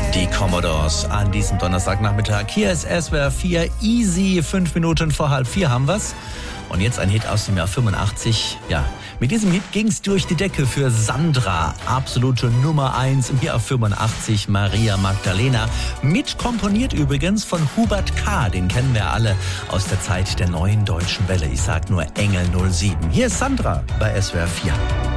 Die Commodores an diesem Donnerstagnachmittag. Hier ist SWR 4 Easy. 5 Minuten vor 3:30 haben wir's. Und jetzt ein Hit aus dem Jahr 85. Ja, mit diesem Hit ging's durch die Decke für Sandra. Absolute Nummer 1 im Jahr 85. Maria Magdalena. Mitkomponiert übrigens von Hubert K. Den kennen wir alle aus der Zeit der Neuen Deutschen Welle. Ich sag nur Engel 07. Hier ist Sandra bei SWR 4.